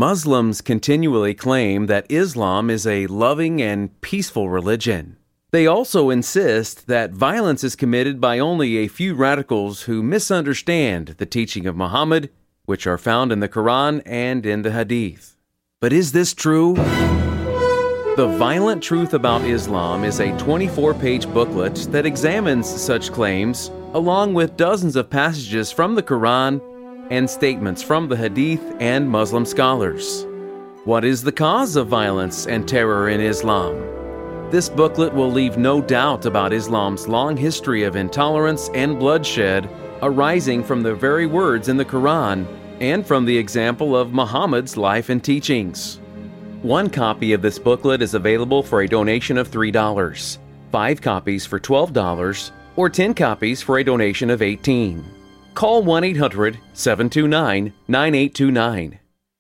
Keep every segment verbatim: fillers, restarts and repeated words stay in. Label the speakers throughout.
Speaker 1: Muslims continually claim that Islam is a loving and peaceful religion. They also insist that violence is committed by only a few radicals who misunderstand the teaching of Muhammad, which are found in the Quran and in the Hadith. But is this true? The Violent Truth About Islam is a twenty-four page booklet that examines such claims, along with dozens of passages from the Quran and statements from the Hadith and Muslim scholars. What is the cause of violence and terror in Islam? This booklet will leave no doubt about Islam's long history of intolerance and bloodshed arising from the very words in the Quran and from the example of Muhammad's life and teachings. One copy of this booklet is available for a donation of three dollars, five copies for twelve dollars, or ten copies for a donation of eighteen dollars. Call one eight hundred, seven two nine, nine eight two nine.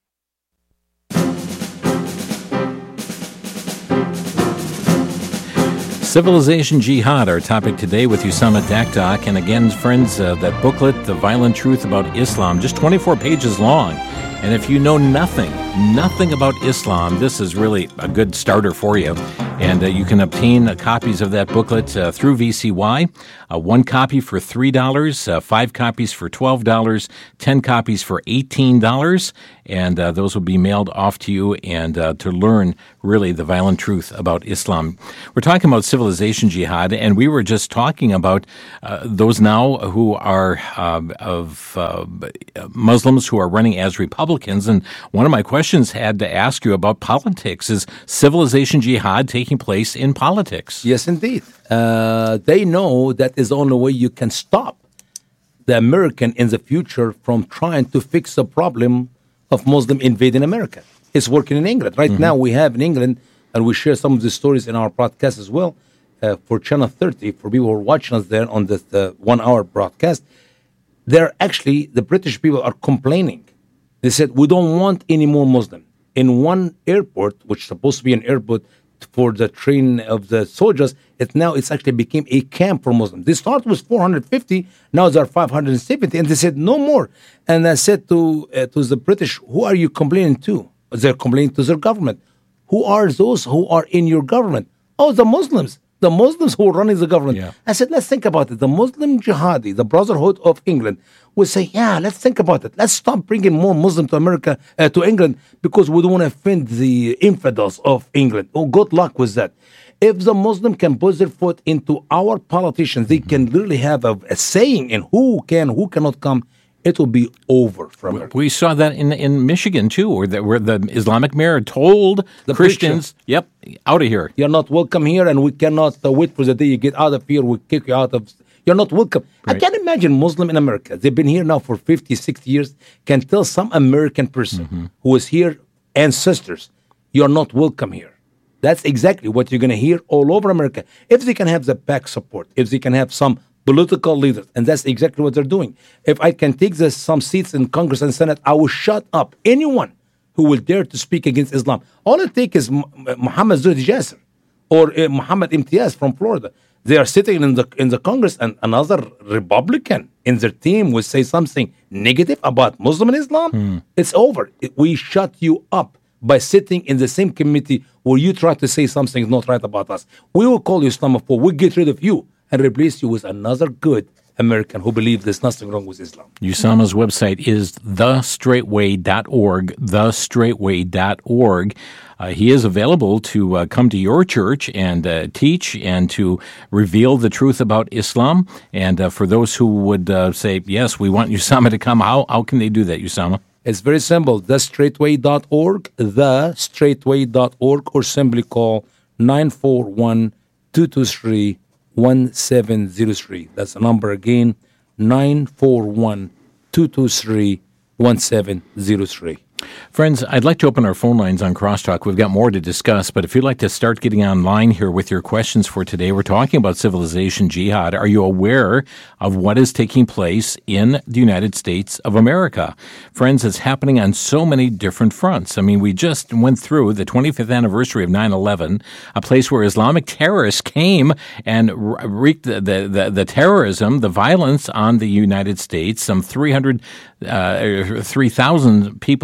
Speaker 2: Civilization Jihad, our topic today with Usama Daktak. And again, friends, uh, that booklet, The Violent Truth About Islam, just twenty-four pages long. And if you know nothing, nothing about Islam, this is really a good starter for you. And uh, you can obtain uh, copies of that booklet uh, through V C Y. Uh, one copy for three dollars, uh, five copies for twelve dollars, ten copies for eighteen dollars. And uh, those will be mailed off to you and uh, to learn really the violent truth about Islam. We're talking about Civilization Jihad, and we were just talking about uh, those now who are uh, of uh, Muslims who are running as Republicans. And one of my questions had to ask you about politics. Is Civilization Jihad taking place in politics?
Speaker 3: Yes, indeed. Uh, they know that is the only way you can stop the American in the future from trying to fix the problem of Muslim invading America. It's working in England. Right mm-hmm. now we have in England, and we share some of the stories in our broadcast as well, uh, for Channel thirty, for people who are watching us there on this uh, one-hour broadcast. They're actually, the British people are complaining. They said, we don't want any more Muslim. In one airport, which is supposed to be an airport for the train of the soldiers, it now it's actually became a camp for Muslims. They started with four hundred fifty, now there are five hundred seventy, and they said no more. And I said to uh, to the British, who are you complaining to? They're complaining to their government. Who are those who are in your government? Oh, the Muslims. The Muslims who are running the government. Yeah. I said, let's think about it. The Muslim Jihadi, the Brotherhood of England, will say, yeah, let's think about it. Let's stop bringing more Muslims to America, uh, to England, because we don't want to offend the infidels of England. Oh, good luck with that. If the Muslim can put their foot into our politicians, they mm-hmm. can literally have a, a saying in who can, who cannot come. It will be over for America.
Speaker 2: We saw that in in Michigan, too, where the, where the Islamic mayor told the Christians, preacher, yep, out of here.
Speaker 3: You're not welcome here, and we cannot uh, wait for the day you get out of here. We'll kick you out of... You're not welcome. Right. I can't imagine Muslim in America. They've been here now for fifty, sixty years. Can tell some American person mm-hmm. who is here, ancestors, you're not welcome here. That's exactly what you're going to hear all over America. If they can have the back support, if they can have some political leaders, and that's exactly what they're doing. If I can take this, some seats in Congress and Senate, I will shut up anyone who will dare to speak against Islam. All it takes is M- Muhammad Zuhdi Jasser or uh, Muhammad Imtiaz from Florida. They are sitting in the in the Congress, and another Republican in their team will say something negative about Muslim and Islam. Hmm. It's over. It, we shut you up by sitting in the same committee where you try to say something not right about us. We will call you Islamophobe. We'll get rid of you and replace you with another good American who believes there's nothing wrong with Islam.
Speaker 2: Usama's website is the straight way dot org, the straight way dot org. Uh, he is available to uh, come to your church and uh, teach and to reveal the truth about Islam. And uh, for those who would uh, say, yes, we want Usama to come, how, how can they do that, Usama?
Speaker 3: It's very simple, the straight way dot org, the straight way dot org, or simply call nine four one, two two three, one seven zero three. That's the number again, nine four one, two two three, one seven zero three.
Speaker 2: Friends, I'd like to open our phone lines on Crosstalk. We've got more to discuss, but if you'd like to start getting online here with your questions for today, we're talking about Civilization Jihad. Are you aware of what is taking place in the United States of America? Friends, it's happening on so many different fronts. I mean, we just went through the twenty-fifth anniversary of nine eleven, a place where Islamic terrorists came and wreaked the, the, the, the terrorism, the violence on the United States. Some three hundred, uh, three thousand people that were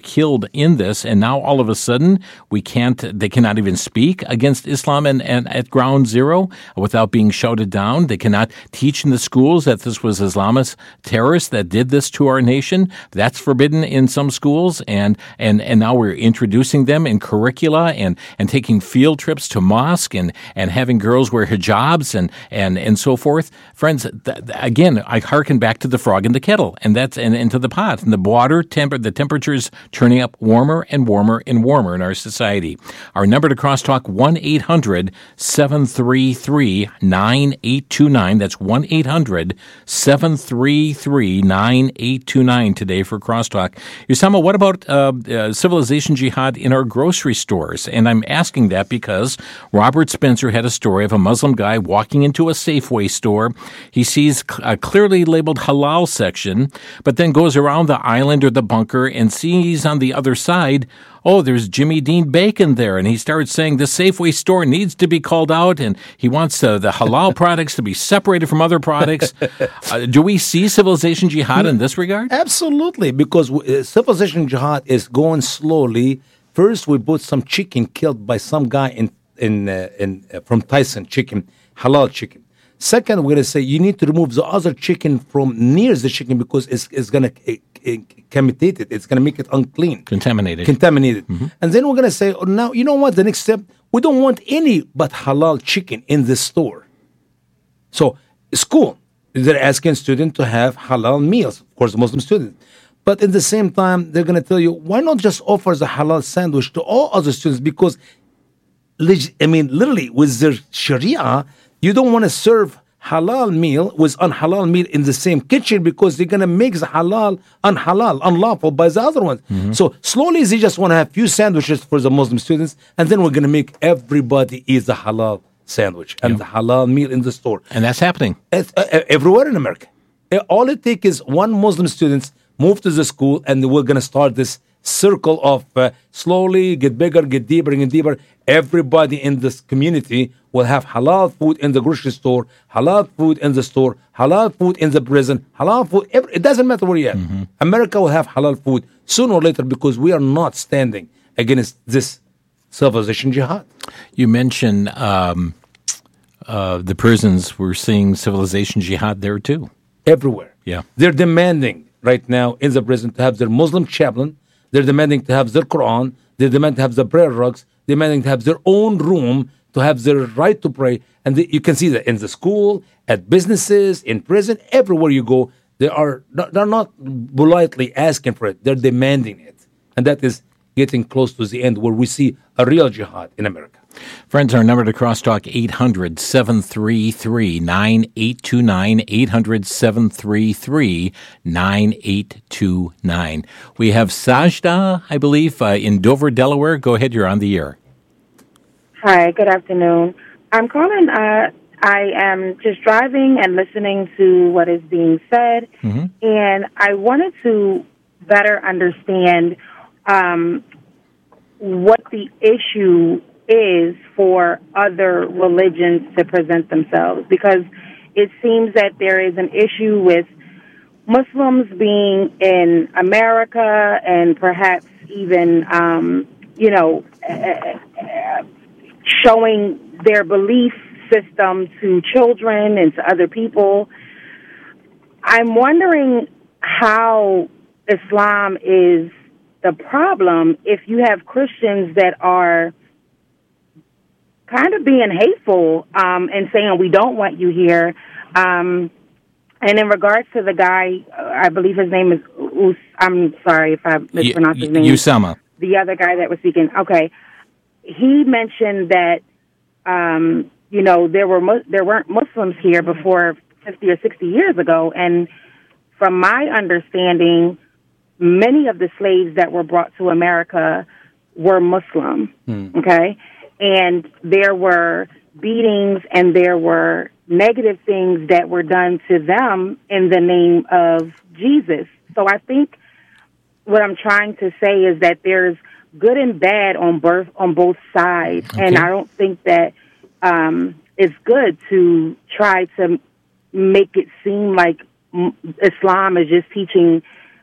Speaker 2: killed in this, and now all of a sudden we can't, they cannot even speak against Islam and, and at ground zero without being shouted down. They cannot teach in the schools that this was Islamist terrorists that did this to our nation. That's forbidden in some schools, and and, and now we're introducing them in curricula and, and taking field trips to mosque and, and having girls wear hijabs and, and, and so forth. Friends, th- th- again, I hearken back to the frog in the kettle, and that's and into the pot, and the water temper, the temperature's turning up warmer and warmer and warmer in our society. Our number to crosstalk, one eight hundred seven three three nine eight two nine. That's one eight hundred seven three three nine eight two nine today for crosstalk. Usama, what about uh, uh, civilization jihad in our grocery stores? And I'm asking that because Robert Spencer had a story of a Muslim guy walking into a Safeway store. He sees a clearly labeled halal section, but then goes around the island or the bunker and sees on the other side, oh, there's Jimmy Dean bacon there. And he starts saying the Safeway store needs to be called out, and he wants uh, the halal products to be separated from other products. Uh, do we see civilization jihad in this regard?
Speaker 3: Absolutely, because uh, civilization jihad is going slowly. First, we put some chicken killed by some guy in in uh, in uh, from Tyson chicken, halal chicken. Second, we're going to say you need to remove the other chicken from near the chicken because it's, it's going to contaminate it. It's going to make it unclean.
Speaker 2: Contaminated.
Speaker 3: Contaminated. Mm-hmm. And then we're going to say, oh, now, you know what? The next step, we don't want any but halal chicken in the store. So, school, they're asking students to have halal meals, of course, Muslim students. But at the same time, they're going to tell you, why not just offer the halal sandwich to all other students? Because, I mean, literally, with their Sharia, you don't want to serve halal meal with unhalal meal in the same kitchen because they're going to make the halal unhalal, unlawful by the other ones. Mm-hmm. So slowly they just want to have few sandwiches for the Muslim students, and then we're going to make everybody eat the halal sandwich and yep. the halal meal in the store.
Speaker 2: And that's happening.
Speaker 3: It's, uh, everywhere in America. All it takes is one Muslim student move to the school, and we're going to start this circle of uh, slowly get bigger, get deeper, and deeper. Everybody in this community will have halal food in the grocery store, halal food in the store, halal food in the prison, halal food. Every, it doesn't matter where you're at. Mm-hmm. America will have halal food sooner or later because we are not standing against this civilization jihad.
Speaker 2: You mentioned um, uh, the prisons. We're seeing civilization jihad there too.
Speaker 3: Everywhere.
Speaker 2: Yeah.
Speaker 3: They're demanding right now in the prison to have their Muslim chaplain. They're demanding to have their Quran. They're demanding to have the prayer rugs. They're demanding to have their own room, to have their right to pray. And the, you can see that in the school, at businesses, in prison, everywhere you go, they are they're not politely asking for it. They're demanding it. And that is getting close to the end where we see a real jihad in America.
Speaker 2: Friends, our number to crosstalk, eight hundred seven three three nine eight two nine, eight hundred seven three three nine eight two nine. We have Sajda, I believe, uh, in Dover, Delaware. Go ahead, you're on the air.
Speaker 4: Hi, good afternoon. I'm calling, uh, I am just driving and listening to what is being said, mm-hmm. and I wanted to better understand um, what the issue is for other religions to present themselves, because it seems that there is an issue with Muslims being in America and perhaps even, um, you know, uh, showing their belief system to children and to other people. I'm wondering how Islam is the problem if you have Christians that are kind of being hateful um, and saying, we don't want you here. Um, and in regards to the guy, I believe his name is, Us- I'm sorry if I mispronounced
Speaker 2: y-
Speaker 4: his name.
Speaker 2: Usama.
Speaker 4: The other guy that was speaking. Okay. He mentioned that, um, you know, there were mu- there weren't Muslims here before fifty or sixty years ago. And from my understanding, many of the slaves that were brought to America were Muslim. Hmm. Okay. And there were beatings and there were negative things that were done to them in the name of Jesus. So I think what I'm trying to say is that there's good and bad on both on both sides, okay. And I don't think that um, it's good to try to make it seem like Islam is just teaching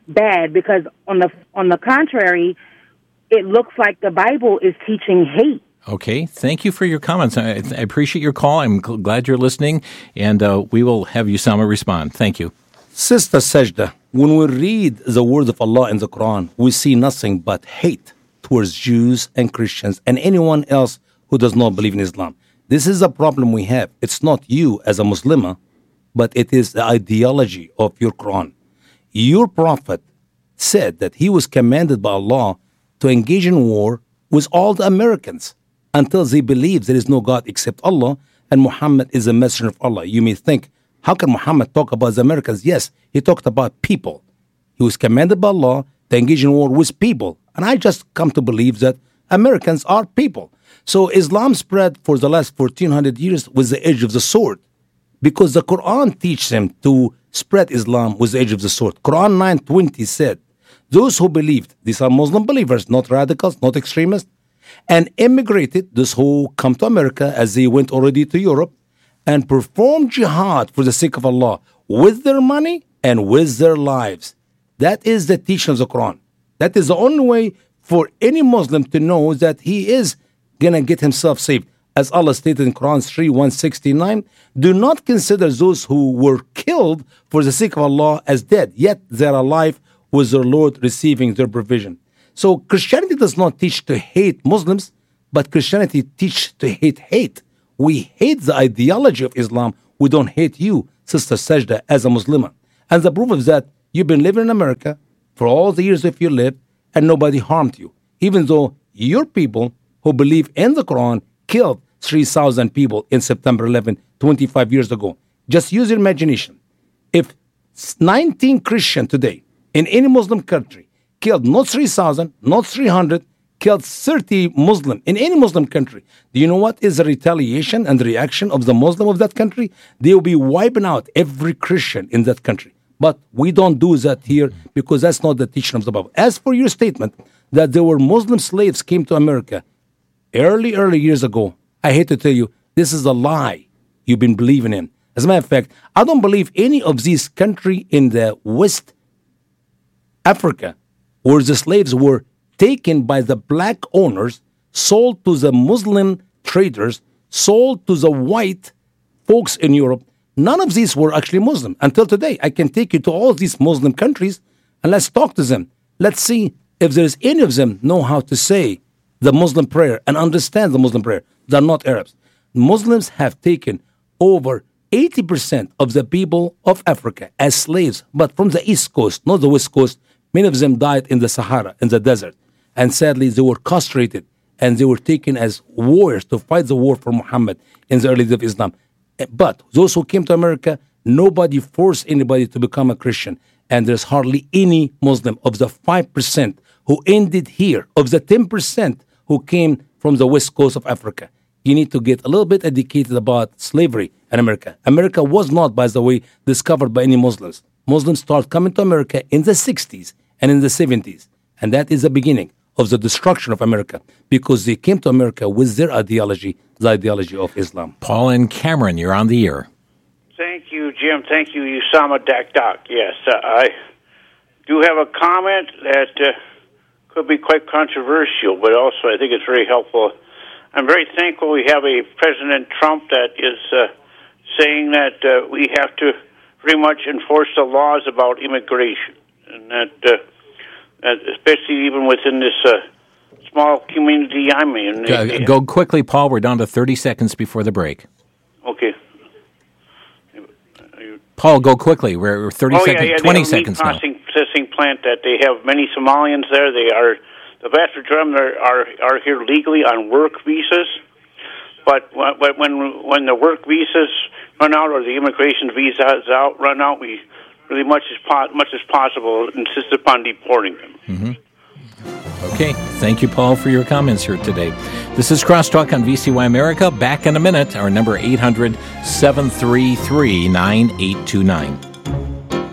Speaker 4: bad, because on the on the contrary, it looks like the Bible is teaching hate.
Speaker 2: Okay, thank you for your comments. I, I appreciate your call. I'm gl- glad you're listening, and uh, we will have Usama respond. Thank you.
Speaker 3: Sister Sajda, when we read the words of Allah in the Quran, we see nothing but hate towards Jews and Christians and anyone else who does not believe in Islam. This is a problem we have. It's not you as a Muslimah, but it is the ideology of your Quran. Your prophet said that he was commanded by Allah to engage in war with all the Americans until they believe there is no God except Allah and Muhammad is a messenger of Allah. You may think, how can Muhammad talk about the Americans? Yes, he talked about people. He was commanded by Allah to engage in war with people. And I just come to believe that Americans are people. So Islam spread for the last fourteen hundred years with the edge of the sword, because the Quran teaches them to spread Islam with the edge of the sword. Quran nine twenty said, those who believed, these are Muslim believers, not radicals, not extremists, and immigrated, those who come to America as they went already to Europe, and performed jihad for the sake of Allah with their money and with their lives. That is the teaching of the Quran. That is the only way for any Muslim to know that he is going to get himself saved. As Allah stated in Quran three one sixty-nine, do not consider those who were killed for the sake of Allah as dead, yet they are alive with their Lord receiving their provision. So Christianity does not teach to hate Muslims, but Christianity teaches to hate hate. We hate the ideology of Islam. We don't hate you, Sister Sajda, as a Muslimah. And the proof of that, you've been living in America for all the years of your life, and nobody harmed you. Even though your people who believe in the Quran killed three thousand people in September eleventh, twenty-five years ago. Just use your imagination. If nineteen Christians today in any Muslim country killed not three thousand, not three hundred, killed thirty Muslim in any Muslim country, do you know what is the retaliation and the reaction of the Muslim of that country? They will be wiping out every Christian in that country. But we don't do that here because that's not the teaching of the Bible. As for your statement that there were Muslim slaves came to America early, early years ago, I hate to tell you, this is a lie you've been believing in. As a matter of fact, I don't believe any of these countries in the West Africa where the slaves were taken by the black owners, sold to the Muslim traders, sold to the white folks in Europe. None of these were actually Muslim. Until today, I can take you to all these Muslim countries and let's talk to them. Let's see if there's any of them know how to say the Muslim prayer and understand the Muslim prayer. They're not Arabs. Muslims have taken over eighty percent of the people of Africa as slaves, but from the East Coast, not the West Coast. Many of them died in the Sahara, in the desert. And sadly, they were castrated and they were taken as warriors to fight the war for Muhammad in the early days of Islam. But those who came to America, nobody forced anybody to become a Christian. And there's hardly any Muslim of the five percent who ended here, of the ten percent who came from the West Coast of Africa. You need to get a little bit educated about slavery in America. America was not, by the way, discovered by any Muslims. Muslims started coming to America in the sixties and in the seventies. And that is the beginning of the destruction of America because they came to America with their ideology, the ideology of Islam.
Speaker 2: Paul and Cameron, you're on the air.
Speaker 5: Thank you, Jim. Thank you, Usama Dakdak. Yes, uh, I do have a comment that uh, could be quite controversial, but also I think it's very helpful. I'm very thankful we have a President Trump that is uh, saying that uh, we have to pretty much enforce the laws about immigration, and that, uh, that especially even within this uh, small community I'm in.
Speaker 2: Uh, go quickly, Paul. We're down to thirty seconds before the break.
Speaker 5: Okay.
Speaker 2: Paul, go quickly. We're thirty
Speaker 5: oh,
Speaker 2: seconds,
Speaker 5: yeah, yeah.
Speaker 2: twenty
Speaker 5: they have a
Speaker 2: seconds now.
Speaker 5: processing, processing plant that they have many Somalians there. They are the vast majority of them are, are are here legally on work visas, but when when the work visas run out or the immigration visas out run out, we really much as po- much as possible insist upon deporting them.
Speaker 2: Mm-hmm. Okay, thank you, Paul, for your comments here today. This is Crosstalk on V C Y America. Back in a minute. Our number eight hundred, seven three three, nine eight two nine.